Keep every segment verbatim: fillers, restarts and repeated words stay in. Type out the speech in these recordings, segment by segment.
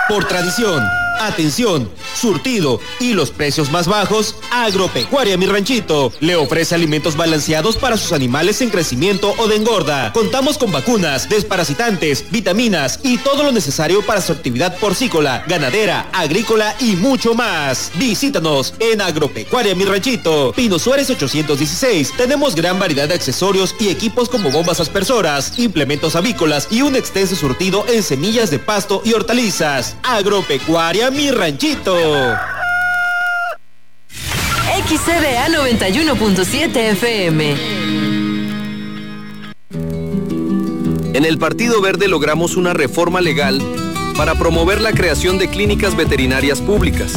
Por tradición, atención, surtido y los precios más bajos, Agropecuaria Mi Ranchito le ofrece alimentos balanceados para sus animales en crecimiento o de engorda. Contamos con vacunas, desparasitantes, vitaminas y todo lo necesario para su actividad porcícola, ganadera, agrícola y mucho más. Visítanos en Agropecuaria Mi Ranchito, Pino Suárez ochocientos dieciséis. Tenemos gran variedad de accesorios y equipos como bombas aspersoras, implementos avícolas y un extenso surtido en semillas de pasto y hortalizas. Agropecuaria Mi Ranchito. X C D A noventa y uno punto siete F M. En el Partido Verde logramos una reforma legal para promover la creación de clínicas veterinarias públicas.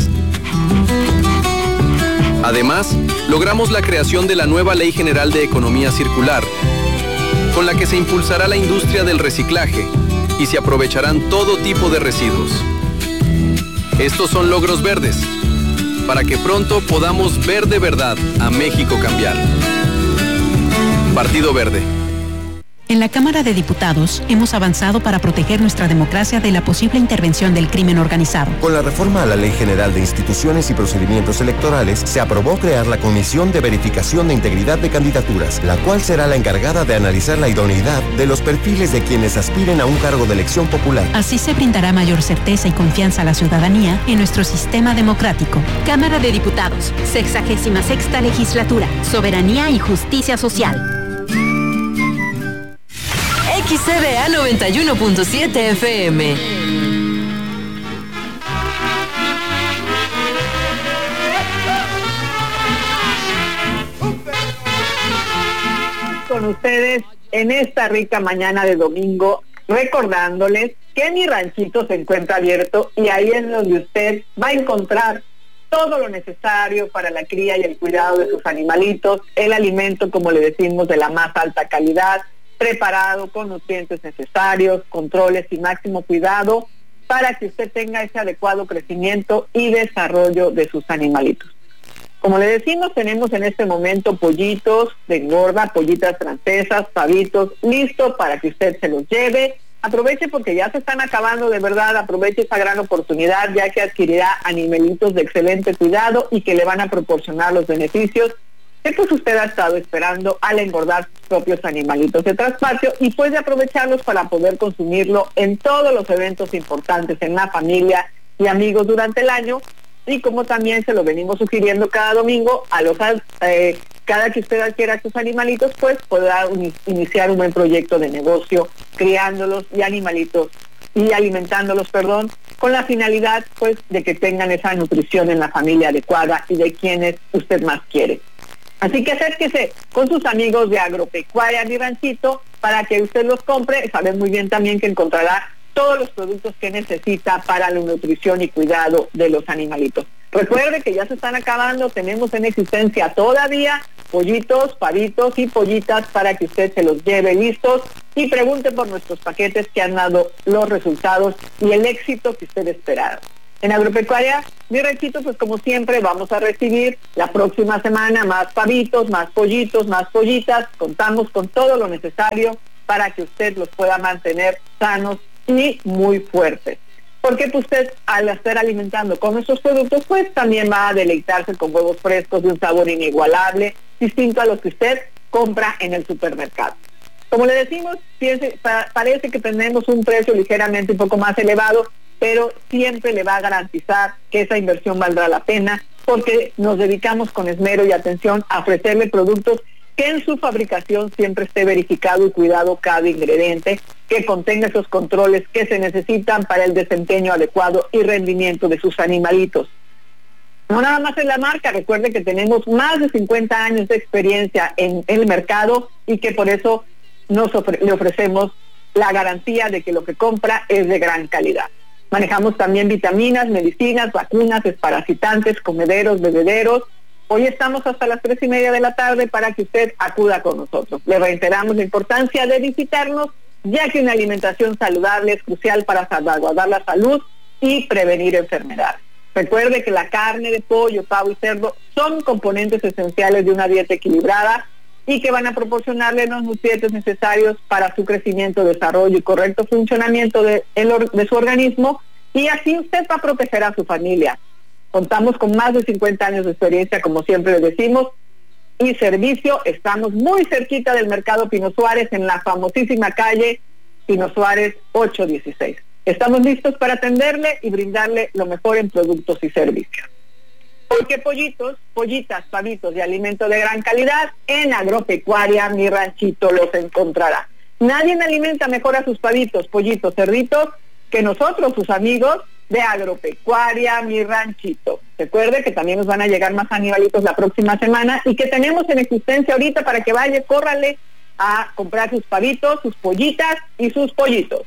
Además, logramos la creación de la nueva Ley General de Economía Circular, con la que se impulsará la industria del reciclaje y se aprovecharán todo tipo de residuos. Estos son logros verdes, para que pronto podamos ver de verdad a México cambiar. Partido Verde. En la Cámara de Diputados hemos avanzado para proteger nuestra democracia de la posible intervención del crimen organizado. Con la reforma a la Ley General de Instituciones y Procedimientos Electorales, se aprobó crear la Comisión de Verificación de Integridad de Candidaturas, la cual será la encargada de analizar la idoneidad de los perfiles de quienes aspiren a un cargo de elección popular. Así se brindará mayor certeza y confianza a la ciudadanía en nuestro sistema democrático. Cámara de Diputados, sexagésima sexta Legislatura, Soberanía y Justicia Social. X C D A noventa y uno punto siete F M. Con ustedes en esta rica mañana de domingo, recordándoles que Mi Ranchito se encuentra abierto y ahí es donde usted va a encontrar todo lo necesario para la cría y el cuidado de sus animalitos, el alimento, como le decimos, de la más alta calidad, preparado con nutrientes necesarios, controles y máximo cuidado para que usted tenga ese adecuado crecimiento y desarrollo de sus animalitos. Como le decimos, tenemos en este momento pollitos de engorda, pollitas francesas, pavitos, listos para que usted se los lleve. Aproveche porque ya se están acabando, de verdad, aproveche esa gran oportunidad ya que adquirirá animalitos de excelente cuidado y que le van a proporcionar los beneficios que pues usted ha estado esperando al engordar sus propios animalitos de traspatio y puede aprovecharlos para poder consumirlo en todos los eventos importantes en la familia y amigos durante el año, y como también se lo venimos sugiriendo cada domingo, a los eh, cada que usted adquiera sus animalitos, pues podrá un, iniciar un buen proyecto de negocio criándolos y animalitos y alimentándolos, perdón, con la finalidad pues de que tengan esa nutrición en la familia adecuada y de quienes usted más quiere. Así que acérquese con sus amigos de Agropecuaria Mi Ranchito para que usted los compre. Sabe muy bien también que encontrará todos los productos que necesita para la nutrición y cuidado de los animalitos. Recuerde que ya se están acabando, tenemos en existencia todavía pollitos, pavitos y pollitas para que usted se los lleve listos y pregunte por nuestros paquetes que han dado los resultados y el éxito que usted esperaba. En Agropecuaria Mi Ranchito, pues como siempre, vamos a recibir la próxima semana más pavitos, más pollitos, más pollitas. Contamos con todo lo necesario para que usted los pueda mantener sanos y muy fuertes. Porque pues usted, al estar alimentando con nuestros productos, pues también va a deleitarse con huevos frescos de un sabor inigualable, distinto a los que usted compra en el supermercado. Como le decimos, piense, pa, parece que tenemos un precio ligeramente un poco más elevado, pero siempre le va a garantizar que esa inversión valdrá la pena porque nos dedicamos con esmero y atención a ofrecerle productos que en su fabricación siempre esté verificado y cuidado cada ingrediente, que contenga esos controles que se necesitan para el desempeño adecuado y rendimiento de sus animalitos. No nada más en la marca, recuerde que tenemos más de cincuenta años de experiencia en el mercado y que por eso nos ofre- le ofrecemos la garantía de que lo que compra es de gran calidad. Manejamos también vitaminas, medicinas, vacunas, desparasitantes, comederos, bebederos. Hoy estamos hasta las tres y media de la tarde para que usted acuda con nosotros. Le reiteramos la importancia de visitarnos, ya que una alimentación saludable es crucial para salvaguardar la salud y prevenir enfermedades. Recuerde que la carne de pollo, pavo y cerdo son componentes esenciales de una dieta equilibrada y que van a proporcionarle los nutrientes necesarios para su crecimiento, desarrollo y correcto funcionamiento de, de su organismo, Y así usted va a proteger a su familia. Contamos con más de cincuenta años de experiencia, como siempre les decimos, y servicio. Estamos muy cerquita del Mercado Pino Suárez, en la famosísima calle Pino Suárez ocho dieciséis. Estamos listos para atenderle y brindarle lo mejor en productos y servicios. Porque pollitos, pollitas, pavitos de alimento de gran calidad, en Agropecuaria Mi Ranchito los encontrará. Nadie alimenta mejor a sus pavitos, pollitos, cerditos que nosotros, sus amigos de Agropecuaria Mi Ranchito. Recuerde que también nos van a llegar más animalitos la próxima semana y que tenemos en existencia ahorita para que vaya, córrale a comprar sus pavitos, sus pollitas y sus pollitos.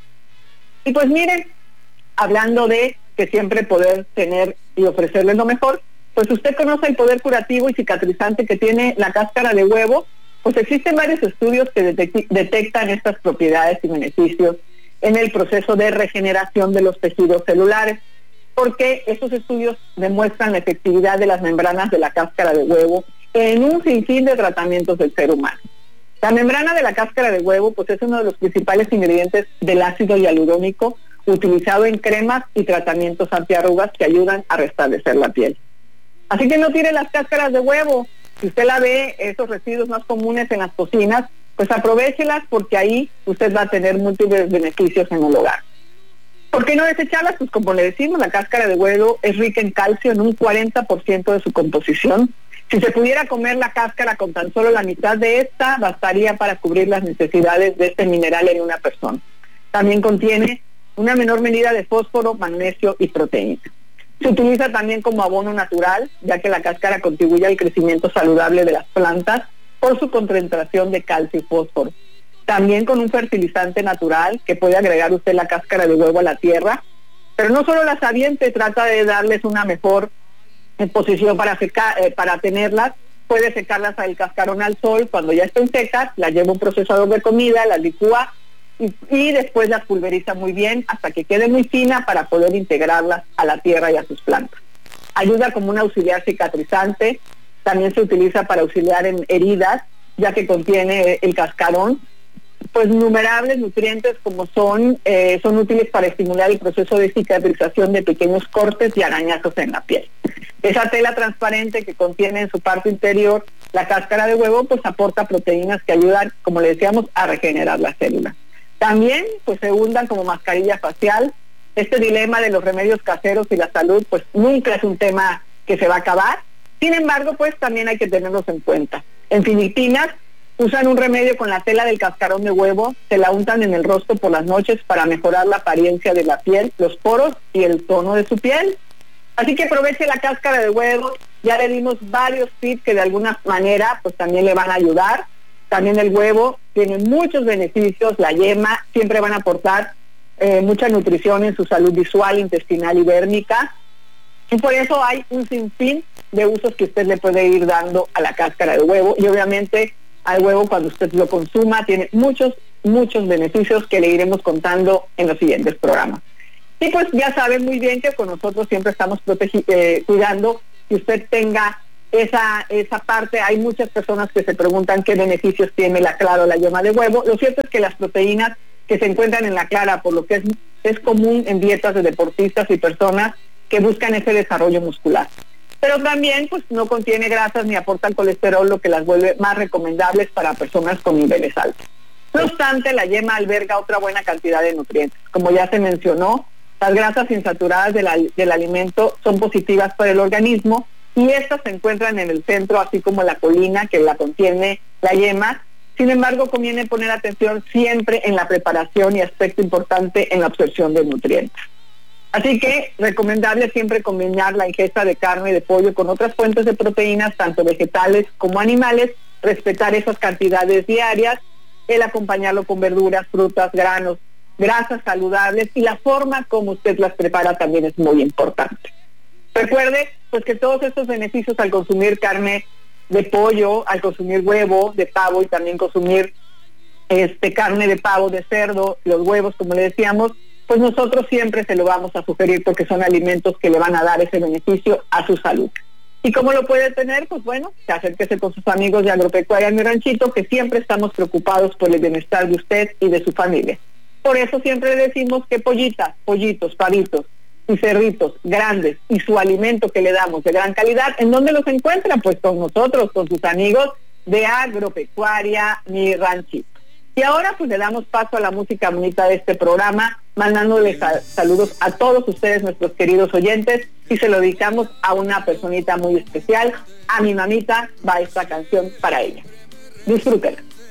Y pues miren, hablando de que siempre poder tener y ofrecerles lo mejor, pues usted conoce el poder curativo y cicatrizante que tiene la cáscara de huevo. Pues existen varios estudios que detect- detectan estas propiedades y beneficios en el proceso de regeneración de los tejidos celulares, porque estos estudios demuestran la efectividad de las membranas de la cáscara de huevo en un sinfín de tratamientos del ser humano. La membrana de la cáscara de huevo pues es uno de los principales ingredientes del ácido hialurónico utilizado en cremas y tratamientos antiarrugas que ayudan a restablecer la piel. Así que no tire las cáscaras de huevo. Si usted la ve, esos residuos más comunes en las cocinas, pues aprovéchelas, porque ahí usted va a tener múltiples beneficios en el hogar. ¿Por qué no desecharlas? Pues como le decimos, la cáscara de huevo es rica en calcio en un cuarenta por ciento de su composición. Si se pudiera comer la cáscara con tan solo la mitad de esta, bastaría para cubrir las necesidades de este mineral en una persona. También contiene una menor medida de fósforo, magnesio y proteína. Se utiliza también como abono natural, ya que la cáscara contribuye al crecimiento saludable de las plantas por su concentración de calcio y fósforo. También con un fertilizante natural que puede agregar usted la cáscara de huevo a la tierra, pero no solo las aviente, trata de darles una mejor eh, posición para secar, eh, para tenerlas. Puede secarlas al cascarón al sol, cuando ya estén secas, las lleva a un procesador de comida, las licúa y, y después las pulveriza muy bien hasta que quede muy fina para poder integrarlas a la tierra y a sus plantas. Ayuda como un auxiliar cicatrizante. También se utiliza para auxiliar en heridas, ya que contiene el cascarón pues innumerables nutrientes como son eh, son útiles para estimular el proceso de cicatrización de pequeños cortes y arañazos en la piel. Esa tela transparente que contiene en su parte interior la cáscara de huevo pues aporta proteínas que ayudan, como le decíamos, a regenerar la célula. También pues se untan como mascarilla facial. Este dilema de los remedios caseros y la salud pues nunca es un tema que se va a acabar. Sin embargo, pues también hay que tenerlos en cuenta. En Filipinas usan un remedio con la tela del cascarón de huevo, se la untan en el rostro por las noches para mejorar la apariencia de la piel, los poros y el tono de su piel. Así que aproveche la cáscara de huevo. Ya le dimos varios tips que de alguna manera pues también le van a ayudar. También el huevo tiene muchos beneficios, la yema siempre van a aportar eh, mucha nutrición en su salud visual, intestinal y dérmica. Y por eso hay un sinfín de usos que usted le puede ir dando a la cáscara de huevo. Y obviamente al huevo, cuando usted lo consuma, tiene muchos, muchos beneficios que le iremos contando en los siguientes programas. Y pues ya saben muy bien que con nosotros siempre estamos protegi- eh, cuidando que usted tenga esa esa parte. Hay muchas personas que se preguntan qué beneficios tiene la clara o la yema de huevo. Lo cierto es que las proteínas que se encuentran en la clara, por lo que es, es común en dietas de deportistas y personas que buscan ese desarrollo muscular. Pero también pues no contiene grasas ni aportan colesterol, lo que las vuelve más recomendables para personas con niveles altos. No obstante, la yema alberga otra buena cantidad de nutrientes. Como ya se mencionó, las grasas insaturadas de la, del alimento son positivas para el organismo y estas se encuentran en el centro, así como la colina que la contiene la yema. Sin embargo, conviene poner atención siempre en la preparación y aspecto importante en la absorción de nutrientes. Así que recomendable siempre combinar la ingesta de carne y de pollo con otras fuentes de proteínas, tanto vegetales como animales, respetar esas cantidades diarias, el acompañarlo con verduras, frutas, granos, grasas saludables y la forma como usted las prepara también es muy importante. Recuerde pues que todos estos beneficios al consumir carne de pollo, al consumir huevo de pavo y también consumir este carne de pavo, de cerdo, los huevos, como le decíamos, pues nosotros siempre se lo vamos a sugerir porque son alimentos que le van a dar ese beneficio a su salud. ¿Y cómo lo puede tener? Pues bueno, acérquese con sus amigos de Agropecuaria Mi Ranchito, que siempre estamos preocupados por el bienestar de usted y de su familia. Por eso siempre le decimos que pollitas, pollitos, pavitos, y cerditos grandes y su alimento que le damos de gran calidad, ¿en dónde los encuentran? Pues con nosotros, con sus amigos de Agropecuaria Mi Ranchito. Y ahora pues le damos paso a la música bonita de este programa, mandándoles a, saludos a todos ustedes, nuestros queridos oyentes, y se lo dedicamos a una personita muy especial, a mi mamita, va esta canción para ella. Disfrútenla.